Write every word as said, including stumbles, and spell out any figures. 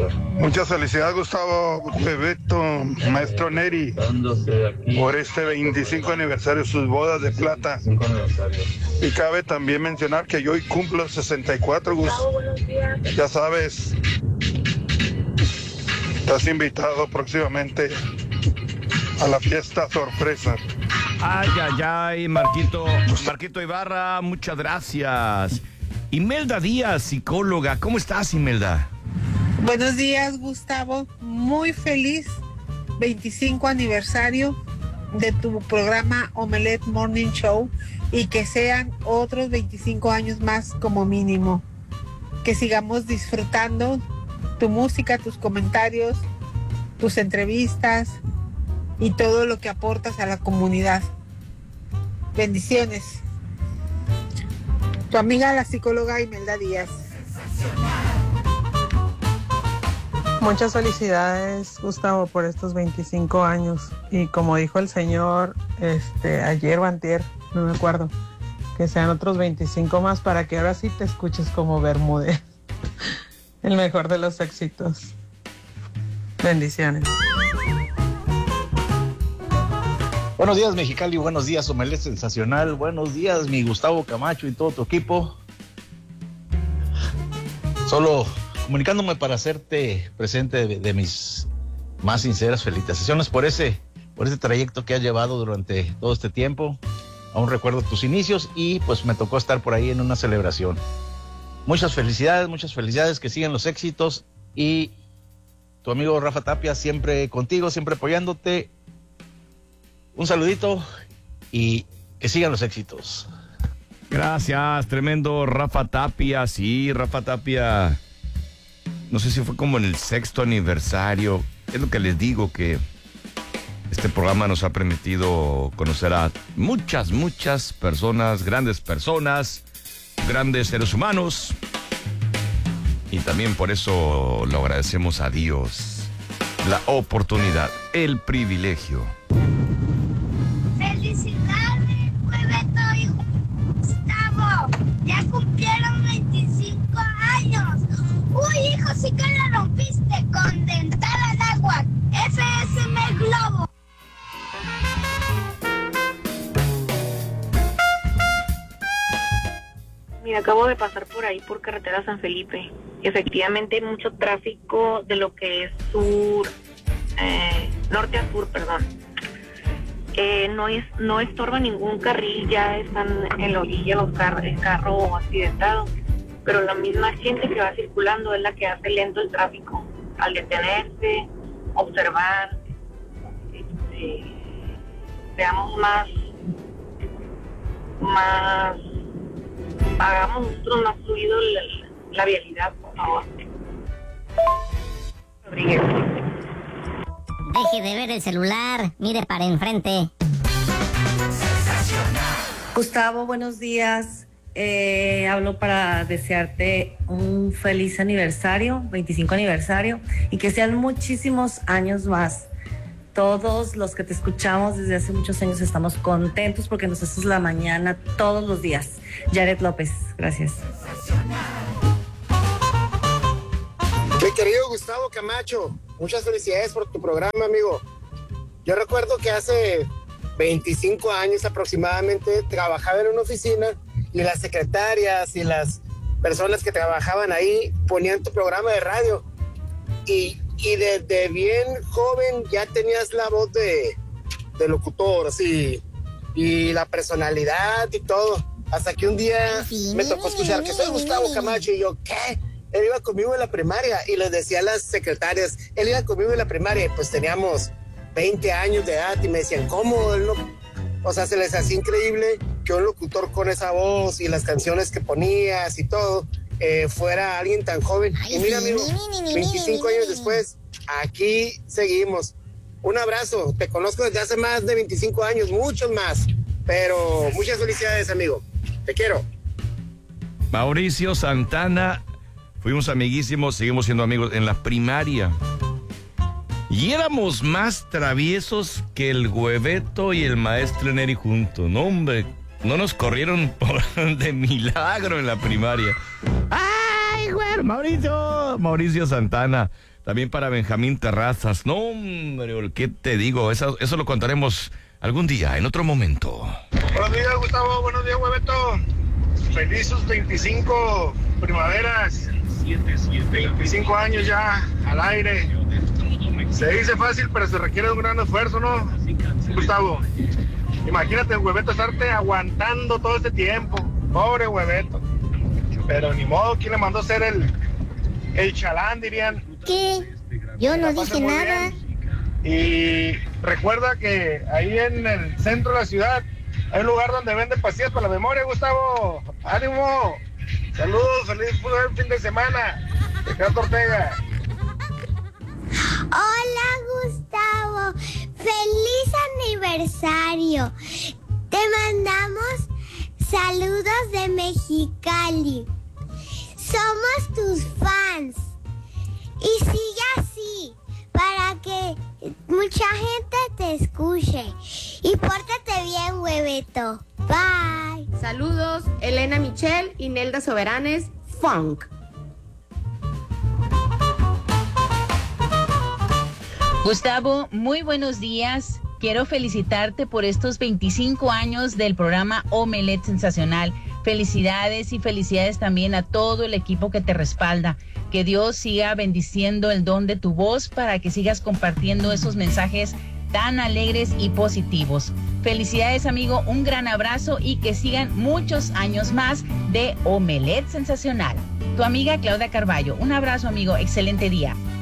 Muchas felicidades, Gustavo, Bebeto, maestro Neri, por este veinticinco aniversario, sus bodas de plata. Y cabe también mencionar que yo hoy cumplo sesenta y cuatro, Gus. Ya sabes, estás invitado próximamente a la fiesta sorpresa. Ay, ay, ay, Marquito, Marquito Ibarra, muchas gracias. Imelda Díaz, psicóloga, ¿cómo estás, Imelda? Buenos días, Gustavo, muy feliz veinticinco aniversario de tu programa Omelette Morning Show y que sean otros veinticinco años más como mínimo. Que sigamos disfrutando tu música, tus comentarios, tus entrevistas y todo lo que aportas a la comunidad. Bendiciones. Tu amiga la psicóloga Imelda Díaz. Muchas felicidades, Gustavo, por estos veinticinco años. Y como dijo el señor este, ayer o antier, no me acuerdo, que sean otros veinticinco más para que ahora sí te escuches como Bermúdez. El mejor de los éxitos. Bendiciones. Buenos días, Mexicali, buenos días, Omelette Sensacional, buenos días, mi Gustavo Camacho y todo tu equipo. Solo comunicándome para hacerte presente de, de mis más sinceras felicitaciones por ese, por ese trayecto que has llevado durante todo este tiempo. Aún recuerdo tus inicios y pues me tocó estar por ahí en una celebración. Muchas felicidades, muchas felicidades, que sigan los éxitos y tu amigo Rafa Tapia siempre contigo, siempre apoyándote. Un saludito y que sigan los éxitos. Gracias, tremendo Rafa Tapia. Sí, Rafa Tapia, no sé si fue como en el sexto aniversario. Es lo que les digo, que este programa nos ha permitido conocer a muchas, muchas personas, grandes personas, grandes seres humanos. Y también por eso lo agradecemos a Dios. La oportunidad, el privilegio. ¡Felicidades, Bebeto y Gustavo! ¡Ya cumplieron veinticinco años! ¡Uy, hijo, sí que la rompiste con Dental Agua! ¡F S M Globo! Mira, acabo de pasar por ahí por carretera San Felipe. Efectivamente hay mucho tráfico de lo que es sur, eh, norte a sur, perdón. Eh, no es no estorba ningún carril, ya están en la orilla los car el carro accidentado, pero la misma gente que va circulando es la que hace lento el tráfico. Al detenerse, observar, este, veamos más, más, hagamos nosotros más fluido la, la vialidad, por favor. Rodríguez. Deje de ver el celular, mire para enfrente. Gustavo, buenos días. Eh, hablo para desearte un feliz aniversario, veinticinco aniversario, y que sean muchísimos años más. Todos los que te escuchamos desde hace muchos años estamos contentos porque nos haces la mañana todos los días. Jared López, gracias. Mi querido Gustavo Camacho, muchas felicidades por tu programa, amigo. Yo recuerdo que hace veinticinco años aproximadamente trabajaba en una oficina y las secretarias y las personas que trabajaban ahí ponían tu programa de radio y, y desde bien joven ya tenías la voz de, de locutor, así, y la personalidad y todo, hasta que un día me tocó escuchar que soy Gustavo Camacho y yo, ¿qué? Él iba conmigo en la primaria y les decía a las secretarias, él iba conmigo en la primaria y pues teníamos veinte años de edad y me decían, ¿cómo? Él no? O sea, se les hacía increíble que un locutor con esa voz y las canciones que ponías y todo, eh, fuera alguien tan joven. Ay, y mira, amigo, veinticinco años después, aquí seguimos. Un abrazo, te conozco desde hace más de veinticinco años, muchos más, pero muchas felicidades, amigo. Te quiero. Mauricio Santana, fuimos amiguísimos, seguimos siendo amigos en la primaria. Y éramos más traviesos que el Hueveto y el maestro Neri juntos. No, hombre, no nos corrieron por, de milagro en la primaria. ¡Ay, güey! Mauricio, Mauricio Santana. También para Benjamín Terrazas. No, hombre, ¿qué te digo? Eso, eso lo contaremos algún día, en otro momento. Buenos días, Gustavo. Buenos días, Hueveto. Felices veinticinco primaveras. veinticinco años ya al aire. Se dice fácil, pero se requiere un gran esfuerzo, ¿no, Gustavo? Imagínate, Hueveto, estarte aguantando todo este tiempo. Pobre Hueveto. Pero ni modo, ¿quién le mandó a ser el, el chalán, dirían? ¿Qué? Yo no dije nada. Bien. Y recuerda que ahí en el centro de la ciudad hay un lugar donde venden pastillas para la memoria, Gustavo. ¡Ánimo! Saludos, feliz fin de semana. Ricardo Ortega. Hola, Gustavo. Feliz aniversario. Te mandamos saludos de Mexicali. Somos tus fans. Y sigue así, para que mucha gente te escuche. Y pórtate bien, Hueveto. Bye. Saludos, Elena Michelle y Nelda Soberanes, Funk. Gustavo, muy buenos días. Quiero felicitarte por estos veinticinco años del programa Omelette Sensacional. Felicidades y felicidades también a todo el equipo que te respalda. Que Dios siga bendiciendo el don de tu voz para que sigas compartiendo esos mensajes tan alegres y positivos. Felicidades, amigo, un gran abrazo y que sigan muchos años más de Omelette Sensacional. Tu amiga Claudia Carballo. Un abrazo, amigo, excelente día.